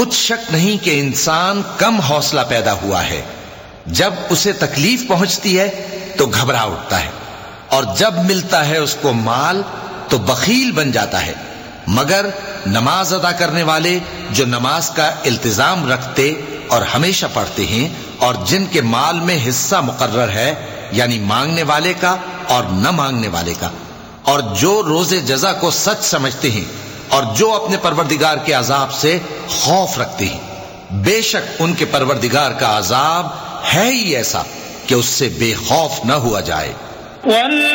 कुछ शक नहीं कि इंसान कम हौसला पैदा हुआ है। जब उसे तकलीफ पहुंचती है तो घबरा उठता है, और जब मिलता है उसको माल तो बखील बन जाता है। मगर नमाज अदा करने वाले जो नमाज का इल्तिजाम रखते और हमेशा पढ़ते हैं, और जिनके माल में हिस्सा मुकर्रर है, यानी मांगने वाले का और न मांगने वाले का, और जो रोजे जजा को सच समझते हैं और जो अपने परवरदिगार के अजाब से खौफ रखते हैं, बेशक उनके परवरदिगार का अजाब है ही ऐसा कि उससे बेखौफ न हुआ जाए।